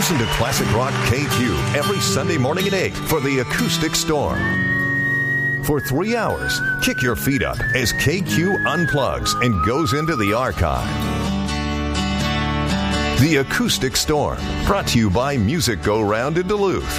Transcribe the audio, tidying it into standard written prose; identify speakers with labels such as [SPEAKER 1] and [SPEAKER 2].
[SPEAKER 1] Listen to Classic Rock KQ every Sunday morning at 8 for the Acoustic Storm. For 3 hours, kick your feet up as KQ unplugs and goes into the archive. The Acoustic Storm, brought to you by Music Go Round in Duluth.